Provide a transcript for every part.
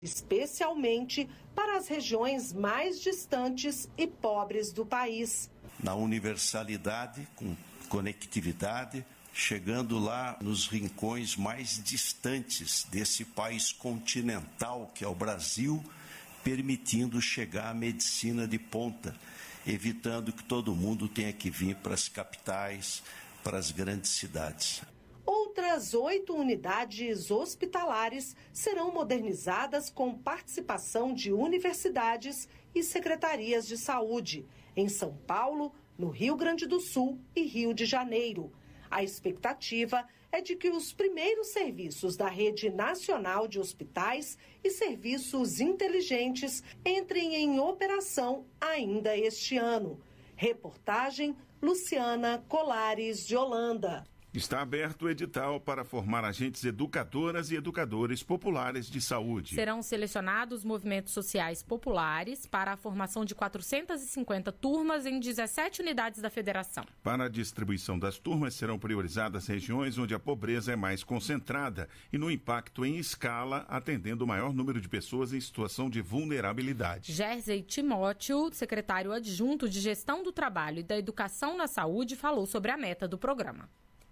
especialmente para as regiões mais distantes e pobres do país. Na universalidade, com conectividade, chegando lá nos rincões mais distantes desse país continental que é o Brasil, permitindo chegar à medicina de ponta, evitando que todo mundo tenha que vir para as capitais, para as grandes cidades. Outras 8 unidades hospitalares serão modernizadas com participação de universidades e secretarias de saúde em São Paulo, no Rio Grande do Sul e Rio de Janeiro. A expectativa é de que os primeiros serviços da Rede Nacional de Hospitais e Serviços Inteligentes entrem em operação ainda este ano. Reportagem Luciana Colares de Holanda. Está aberto o edital para formar agentes educadoras e educadores populares de saúde. Serão selecionados movimentos sociais populares para a formação de 450 turmas em 17 unidades da federação. Para a distribuição das turmas, serão priorizadas regiões onde a pobreza é mais concentrada e no impacto em escala, atendendo o maior número de pessoas em situação de vulnerabilidade. Jersey Timóteo, secretário adjunto de Gestão do Trabalho e da Educação na Saúde, falou sobre a meta do programa.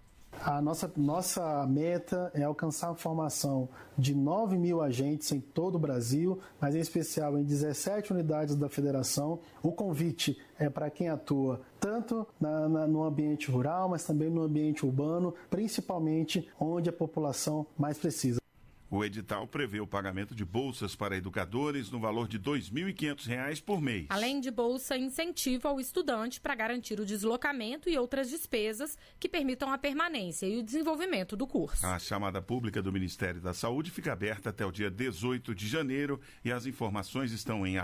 A nossa meta é alcançar a formação de 9 mil agentes em todo o Brasil, mas em especial em 17 unidades da federação. O convite é para quem atua tanto no ambiente rural, mas também no ambiente urbano, principalmente onde a população mais precisa. O edital prevê o pagamento de bolsas para educadores no valor de R$ 2.500 por mês. Além de bolsa, incentivo ao estudante para garantir o deslocamento e outras despesas que permitam a permanência e o desenvolvimento do curso. A chamada pública do Ministério da Saúde fica aberta até o dia 18 de janeiro e as informações estão em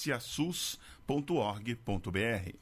agenciasus.org.br.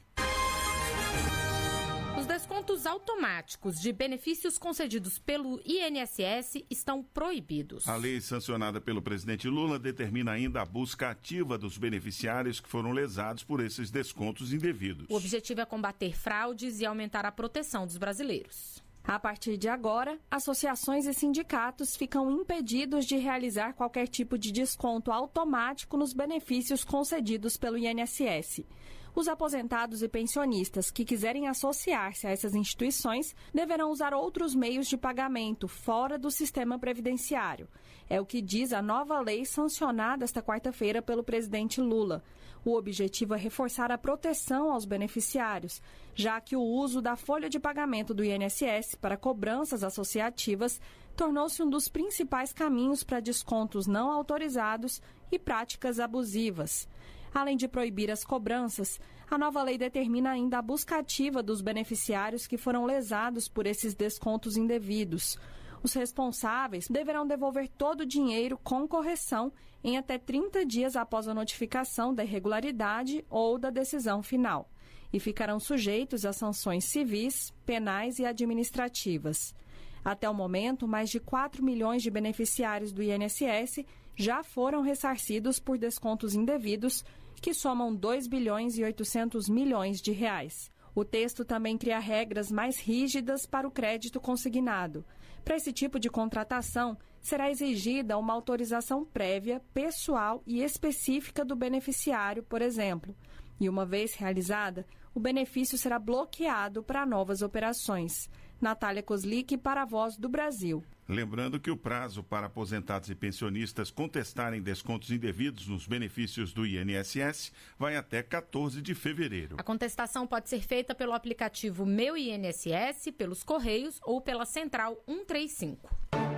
Os descontos automáticos de benefícios concedidos pelo INSS estão proibidos. A lei sancionada pelo presidente Lula determina ainda a busca ativa dos beneficiários que foram lesados por esses descontos indevidos. O objetivo é combater fraudes e aumentar a proteção dos brasileiros. A partir de agora, associações e sindicatos ficam impedidos de realizar qualquer tipo de desconto automático nos benefícios concedidos pelo INSS. Os aposentados e pensionistas que quiserem associar-se a essas instituições deverão usar outros meios de pagamento fora do sistema previdenciário. É o que diz a nova lei sancionada esta quarta-feira pelo presidente Lula. O objetivo é reforçar a proteção aos beneficiários, já que o uso da folha de pagamento do INSS para cobranças associativas tornou-se um dos principais caminhos para descontos não autorizados e práticas abusivas. Além de proibir as cobranças, a nova lei determina ainda a busca ativa dos beneficiários que foram lesados por esses descontos indevidos. Os responsáveis deverão devolver todo o dinheiro com correção em até 30 dias após a notificação da irregularidade ou da decisão final, e ficarão sujeitos a sanções civis, penais e administrativas. Até o momento, mais de 4 milhões de beneficiários do INSS já foram ressarcidos por descontos indevidos, que somam 2 bilhões e 800 milhões de reais. O texto também cria regras mais rígidas para o crédito consignado. Para esse tipo de contratação, será exigida uma autorização prévia, pessoal e específica do beneficiário, por exemplo. E uma vez realizada, o benefício será bloqueado para novas operações. Natália Kozlik para a Voz do Brasil. Lembrando que o prazo para aposentados e pensionistas contestarem descontos indevidos nos benefícios do INSS vai até 14 de fevereiro. A contestação pode ser feita pelo aplicativo Meu INSS, pelos Correios ou pela Central 135.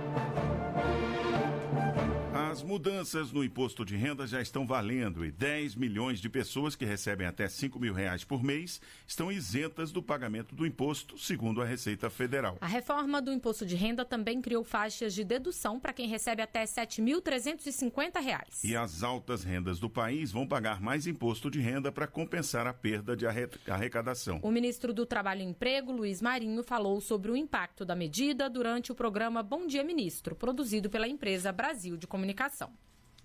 As mudanças no imposto de renda já estão valendo e 10 milhões de pessoas que recebem até R$5 mil por mês estão isentas do pagamento do imposto, segundo a Receita Federal. A reforma do imposto de renda também criou faixas de dedução para quem recebe até R$ 7.350. E as altas rendas do país vão pagar mais imposto de renda para compensar a perda de arrecadação. O ministro do Trabalho e Emprego, Luiz Marinho, falou sobre o impacto da medida durante o programa Bom Dia Ministro, produzido pela empresa Brasil de Comunicação.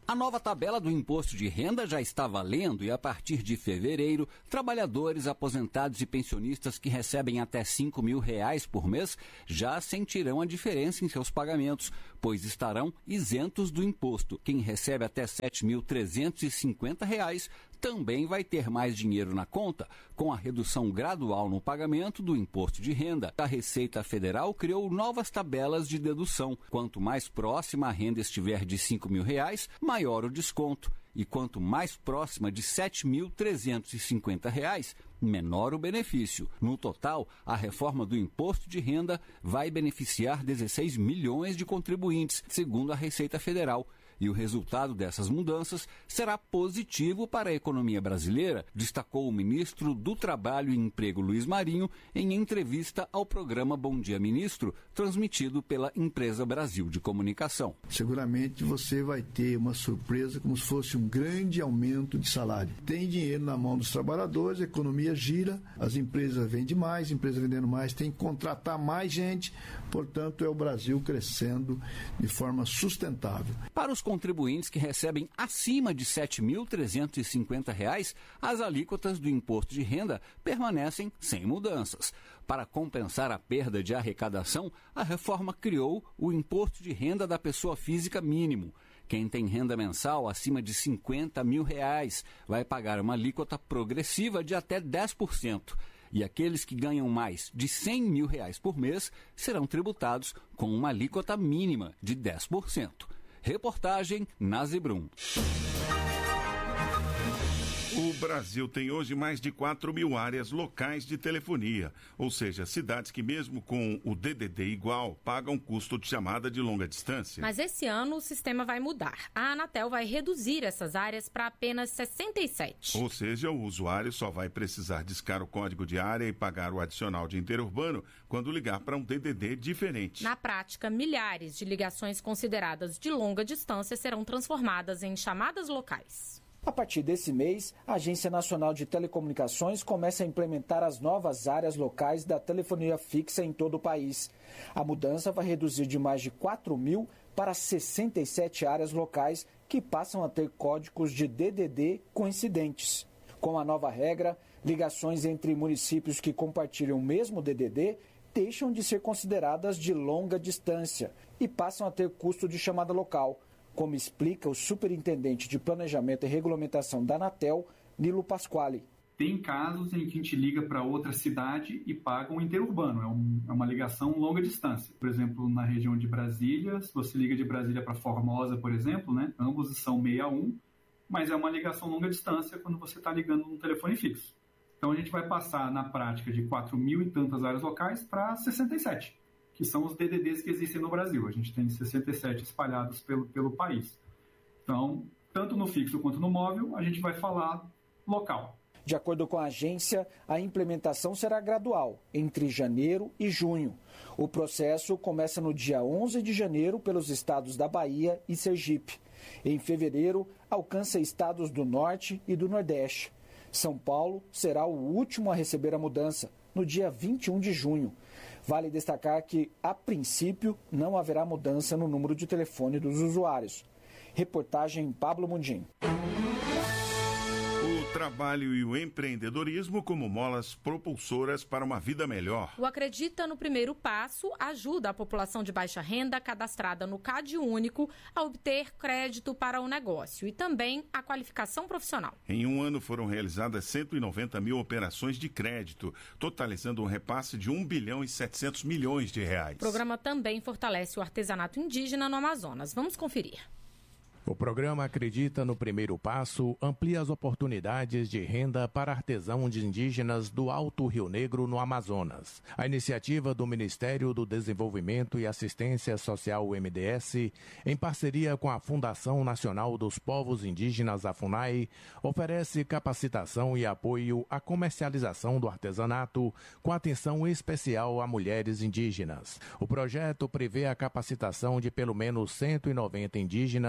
A nova tabela do imposto de renda já está valendo e, a partir de fevereiro, trabalhadores, aposentados e pensionistas que recebem até R$5.000 por mês já sentirão a diferença em seus pagamentos, pois estarão isentos do imposto. Quem recebe até R$7.350 também vai ter mais dinheiro na conta, com a redução gradual no pagamento do imposto de renda. A Receita Federal criou novas tabelas de dedução. Quanto mais próxima a renda estiver de R$5.000, maior o desconto. E quanto mais próxima de R$7.350, menor o benefício. No total, a reforma do imposto de renda vai beneficiar 16 milhões de contribuintes, segundo a Receita Federal. E o resultado dessas mudanças será positivo para a economia brasileira, destacou o ministro do Trabalho e Emprego, Luiz Marinho, em entrevista ao programa Bom Dia Ministro, transmitido pela Empresa Brasil de Comunicação. Seguramente você vai ter uma surpresa como se fosse um grande aumento de salário. Tem dinheiro na mão dos trabalhadores, a economia gira, as empresas vendem mais, empresas vendendo mais, tem que contratar mais gente, portanto é o Brasil crescendo de forma sustentável. Para os contribuintes que recebem acima de R$ 7.350, as alíquotas do imposto de renda permanecem sem mudanças. Para compensar a perda de arrecadação, a reforma criou o imposto de renda da pessoa física mínimo. Quem tem renda mensal acima de R$50.000 vai pagar uma alíquota progressiva de até 10%. E aqueles que ganham mais de R$100.000 por mês serão tributados com uma alíquota mínima de 10%. Reportagem Nazi Brum. O Brasil tem hoje mais de 4.000 áreas locais de telefonia, ou seja, cidades que mesmo com o DDD igual, pagam custo de chamada de longa distância. Mas esse ano o sistema vai mudar. A Anatel vai reduzir essas áreas para apenas 67. Ou seja, o usuário só vai precisar discar o código de área e pagar o adicional de interurbano quando ligar para um DDD diferente. Na prática, milhares de ligações consideradas de longa distância serão transformadas em chamadas locais. A partir desse mês, a Agência Nacional de Telecomunicações começa a implementar as novas áreas locais da telefonia fixa em todo o país. A mudança vai reduzir de mais de 4.000 para 67 áreas locais que passam a ter códigos de DDD coincidentes. Com a nova regra, ligações entre municípios que compartilham o mesmo DDD deixam de ser consideradas de longa distância e passam a ter custo de chamada local, como explica o superintendente de Planejamento e Regulamentação da Anatel, Nilo Pasquale. Tem casos em que a gente liga para outra cidade e paga um interurbano, é uma ligação longa distância. Por exemplo, na região de Brasília, se você liga de Brasília para Formosa, por exemplo, né, ambos são 61, mas é uma ligação longa distância quando você está ligando num telefone fixo. Então a gente vai passar na prática de 4.000 e tantas áreas locais para 67. Que são os DDDs que existem no Brasil. A gente tem 67 espalhados pelo país. Então, tanto no fixo quanto no móvel, a gente vai falar local. De acordo com a agência, a implementação será gradual, entre janeiro e junho. O processo começa no dia 11 de janeiro pelos estados da Bahia e Sergipe. Em fevereiro, alcança estados do Norte e do Nordeste. São Paulo será o último a receber a mudança, no dia 21 de junho. Vale destacar que, a princípio, não haverá mudança no número de telefone dos usuários. Reportagem Pablo Mundim. O trabalho e o empreendedorismo como molas propulsoras para uma vida melhor. O Acredita no Primeiro Passo ajuda a população de baixa renda cadastrada no CAD Único a obter crédito para o negócio e também a qualificação profissional. Em um ano foram realizadas 190 mil operações de crédito, totalizando um repasse de 1 bilhão e 700 milhões de reais. O programa também fortalece o artesanato indígena no Amazonas. Vamos conferir. O programa Acredita no Primeiro Passo amplia as oportunidades de renda para artesãos indígenas do Alto Rio Negro, no Amazonas. A iniciativa do Ministério do Desenvolvimento e Assistência Social, MDS, em parceria com a Fundação Nacional dos Povos Indígenas, a FUNAI, oferece capacitação e apoio à comercialização do artesanato, com atenção especial a mulheres indígenas. O projeto prevê a capacitação de pelo menos 190 indígenas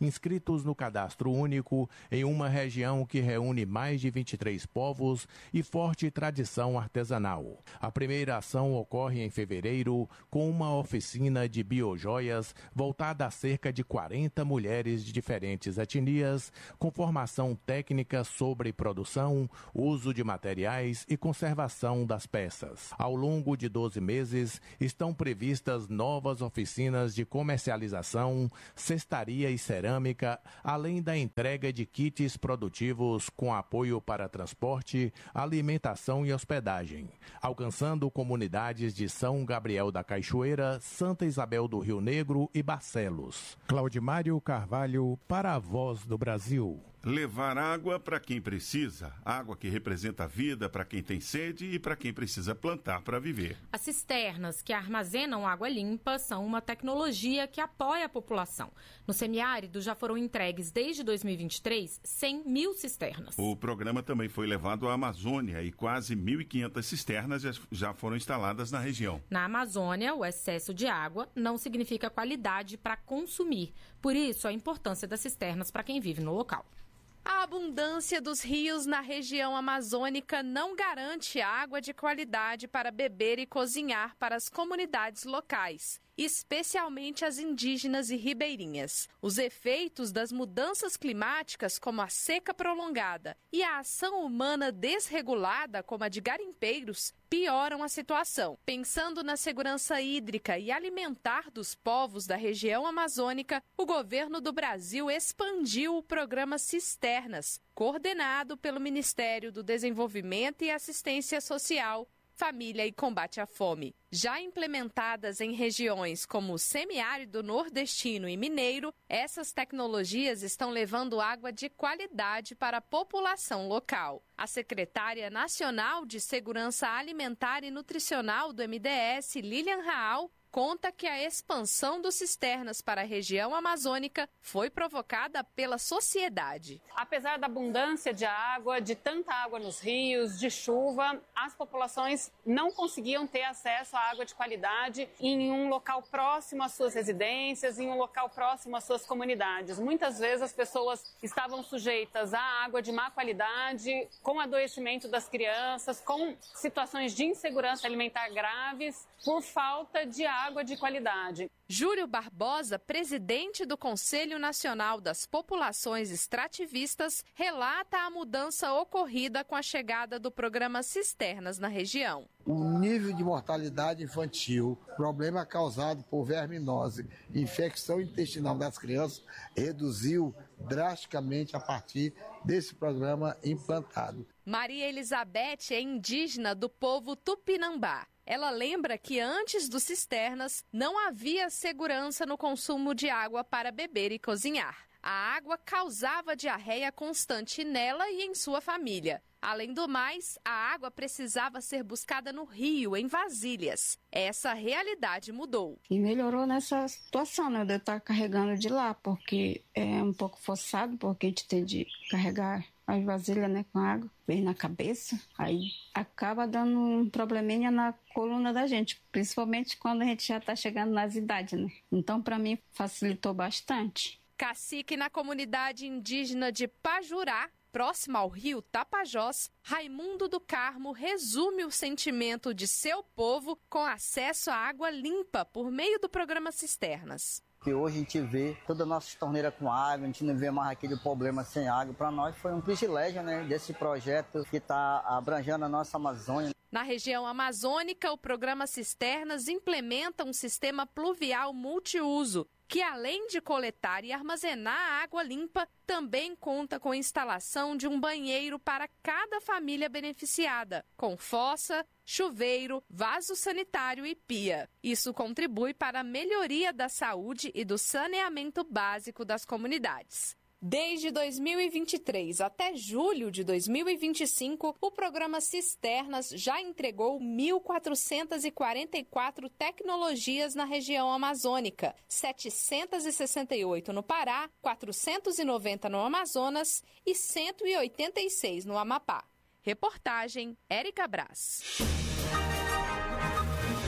inscritos no Cadastro Único em uma região que reúne mais de 23 povos e forte tradição artesanal. A primeira ação ocorre em fevereiro com uma oficina de biojoias voltada a cerca de 40 mulheres de diferentes etnias, com formação técnica sobre produção, uso de materiais e conservação das peças. Ao longo de 12 meses, estão previstas novas oficinas de comercialização, cestaria e cerâmica, além da entrega de kits produtivos com apoio para transporte, alimentação e hospedagem, alcançando comunidades de São Gabriel da Cachoeira, Santa Isabel do Rio Negro e Barcelos. Claudimário Carvalho, para a Voz do Brasil. Levar água para quem precisa, água que representa a vida para quem tem sede e para quem precisa plantar para viver. As cisternas que armazenam água limpa são uma tecnologia que apoia a população. No semiárido já foram entregues desde 2023 100 mil cisternas. O programa também foi levado à Amazônia e quase 1.500 cisternas já foram instaladas na região. Na Amazônia, o excesso de água não significa qualidade para consumir. Por isso, a importância das cisternas para quem vive no local. A abundância dos rios na região amazônica não garante água de qualidade para beber e cozinhar para as comunidades locais, especialmente as indígenas e ribeirinhas. Os efeitos das mudanças climáticas, como a seca prolongada e a ação humana desregulada, como a de garimpeiros, pioram a situação. Pensando na segurança hídrica e alimentar dos povos da região amazônica, o governo do Brasil expandiu o programa Cisternas, coordenado pelo Ministério do Desenvolvimento e Assistência Social, Família e Combate à Fome. Já implementadas em regiões como o semiárido nordestino e mineiro, essas tecnologias estão levando água de qualidade para a população local. A secretária nacional de Segurança Alimentar e Nutricional do MDS, Lilian Raal, conta que a expansão dos cisternas para a região amazônica foi provocada pela sociedade. Apesar da abundância de água, de tanta água nos rios, de chuva, as populações não conseguiam ter acesso à água de qualidade em um local próximo às suas residências, em um local próximo às suas comunidades. Muitas vezes as pessoas estavam sujeitas à água de má qualidade, com adoecimento das crianças, com situações de insegurança alimentar graves, por falta de água de qualidade. Júlio Barbosa, presidente do Conselho Nacional das Populações Extrativistas, relata a mudança ocorrida com a chegada do programa Cisternas na região. O nível de mortalidade infantil, problema causado por verminose, infecção intestinal das crianças, reduziu drasticamente a partir desse programa implantado. Maria Elizabeth é indígena do povo Tupinambá. Ela lembra que antes dos cisternas não havia segurança no consumo de água para beber e cozinhar. A água causava diarreia constante nela e em sua família. Além do mais, a água precisava ser buscada no rio, em vasilhas. Essa realidade mudou. E melhorou nessa situação, né? De eu estar carregando de lá, porque é um pouco forçado, porque a gente tem de carregar as vasilhas, né, com água, vem na cabeça, aí acaba dando um probleminha na coluna da gente, principalmente quando a gente já está chegando nas idades, né? Então, para mim, facilitou bastante. Cacique na comunidade indígena de Pajurá, próximo ao rio Tapajós, Raimundo do Carmo resume o sentimento de seu povo com acesso à água limpa por meio do programa Cisternas. Que hoje a gente vê toda a nossa torneira com água, a gente não vê mais aquele problema sem água. Para nós foi um privilégio, né, desse projeto que está abrangendo a nossa Amazônia. Na região amazônica, o programa Cisternas implementa um sistema pluvial multiuso, que além de coletar e armazenar a água limpa, também conta com a instalação de um banheiro para cada família beneficiada, com fossa, chuveiro, vaso sanitário e pia. Isso contribui para a melhoria da saúde e do saneamento básico das comunidades. Desde 2023 até julho de 2025, o programa Cisternas já entregou 1.444 tecnologias na região amazônica, 768 no Pará, 490 no Amazonas e 186 no Amapá. Reportagem Érica Braz.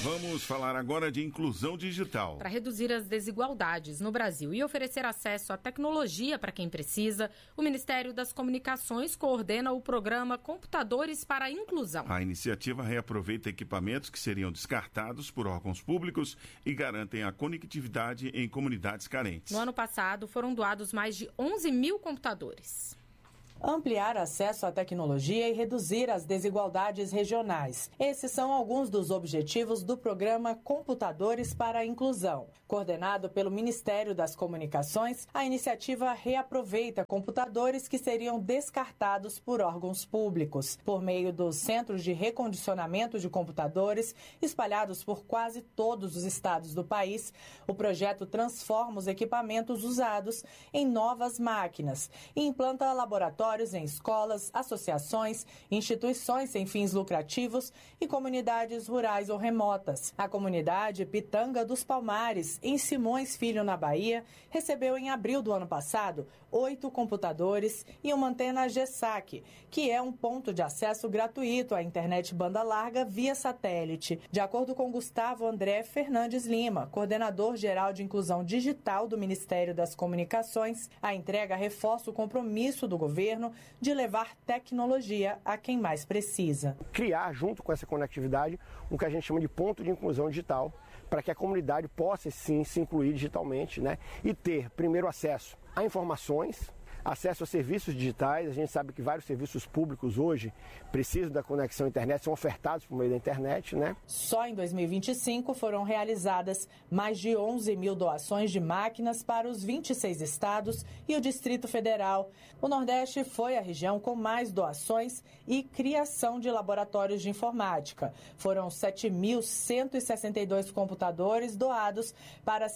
Vamos falar agora de inclusão digital. Para reduzir as desigualdades no Brasil e oferecer acesso à tecnologia para quem precisa, o Ministério das Comunicações coordena o programa Computadores para a Inclusão. A iniciativa reaproveita equipamentos que seriam descartados por órgãos públicos e garantem a conectividade em comunidades carentes. No ano passado, foram doados mais de 11 mil computadores. Ampliar acesso à tecnologia e reduzir as desigualdades regionais. Esses são alguns dos objetivos do programa Computadores para a Inclusão. Coordenado pelo Ministério das Comunicações, a iniciativa reaproveita computadores que seriam descartados por órgãos públicos. Por meio dos centros de recondicionamento de computadores, espalhados por quase todos os estados do país, o projeto transforma os equipamentos usados em novas máquinas e implanta laboratórios em escolas, associações, instituições sem fins lucrativos e comunidades rurais ou remotas. A comunidade Pitanga dos Palmares, em Simões Filho, na Bahia, recebeu em abril do ano passado 8 computadores e uma antena GESAC, que é um ponto de acesso gratuito à internet banda larga via satélite. De acordo com Gustavo André Fernandes Lima, coordenador geral de inclusão digital do Ministério das Comunicações, a entrega reforça o compromisso do governo de levar tecnologia a quem mais precisa. Criar, junto com essa conectividade, o que a gente chama de ponto de inclusão digital, para que a comunidade possa, sim, se incluir digitalmente, né? E ter, primeiro, acesso a informações, acesso a serviços digitais. A gente sabe que vários serviços públicos hoje precisam da conexão à internet, são ofertados por meio da internet, né? Só em 2025 foram realizadas mais de 11 mil doações de máquinas para os 26 estados e o Distrito Federal. O Nordeste foi a região com mais doações e criação de laboratórios de informática. Foram 7.162 computadores doados para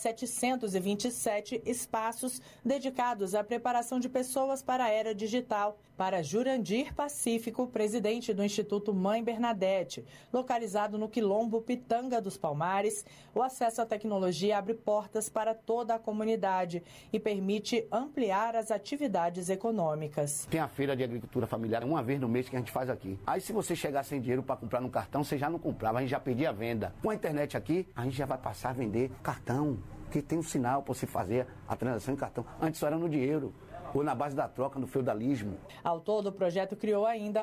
727 espaços dedicados à preparação de pessoas para a era digital. Para Jurandir Pacífico, presidente do Instituto Mãe Bernadette, localizado no Quilombo Pitanga dos Palmares, o acesso à tecnologia abre portas para toda a comunidade e permite ampliar as atividades econômicas. Tem a feira de agricultura familiar uma vez no mês que a gente faz aqui. Aí se você chegar sem dinheiro para comprar no cartão, você já não comprava, a gente já perdia a venda. Com a internet aqui, a gente já vai passar a vender cartão, que tem um sinal para você fazer a transação em cartão. Antes só era no dinheiro, ou na base da troca, no feudalismo. Ao todo, o projeto criou ainda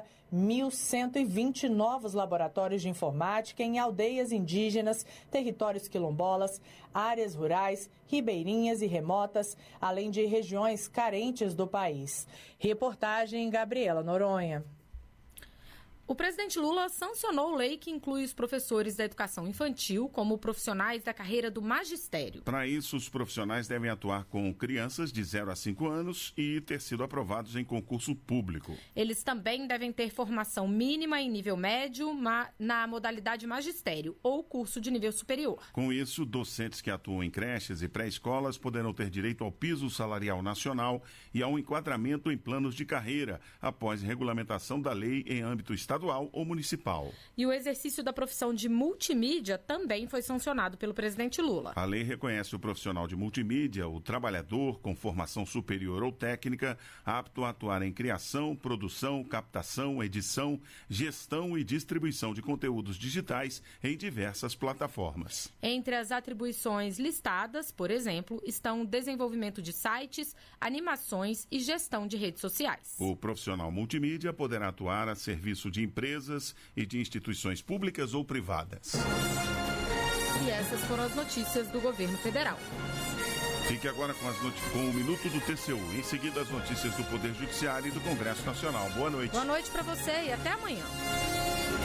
1.120 novos laboratórios de informática em aldeias indígenas, territórios quilombolas, áreas rurais, ribeirinhas e remotas, além de regiões carentes do país. Reportagem Gabriela Noronha. O presidente Lula sancionou lei que inclui os professores da educação infantil como profissionais da carreira do magistério. Para isso, os profissionais devem atuar com crianças de 0 a 5 anos e ter sido aprovados em concurso público. Eles também devem ter formação mínima em nível médio na modalidade magistério ou curso de nível superior. Com isso, docentes que atuam em creches e pré-escolas poderão ter direito ao piso salarial nacional e a um enquadramento em planos de carreira após regulamentação da lei em âmbito estadual ou municipal. E o exercício da profissão de multimídia também foi sancionado pelo presidente Lula. A lei reconhece o profissional de multimídia, o trabalhador com formação superior ou técnica, apto a atuar em criação, produção, captação, edição, gestão e distribuição de conteúdos digitais em diversas plataformas. Entre as atribuições listadas, por exemplo, estão desenvolvimento de sites, animações e gestão de redes sociais. O profissional multimídia poderá atuar a serviço de empresas e de instituições públicas ou privadas. E essas foram as notícias do governo federal. Fique agora com o Minuto do TCU. Em seguida, as notícias do Poder Judiciário e do Congresso Nacional. Boa noite. Boa noite para você e até amanhã.